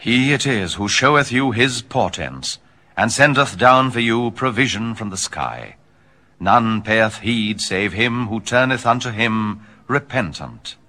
He it is who showeth you his portents, and sendeth down for you provision from the sky. None payeth heed save him who turneth unto him repentant.